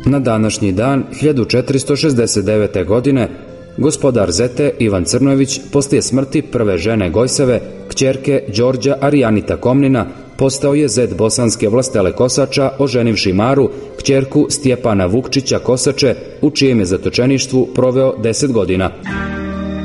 Na današnji dan 1469. godine gospodar Zete Ivan Crnojević poslije smrti prve žene Gojseve, kćerke Đorđa Arijanita Komnina, postao je zet bosanske vlastele Kosača, oženivši Maru, kćerku Stjepana Vukčića Kosače, u čijem je zatočeništvu proveo 10 godina.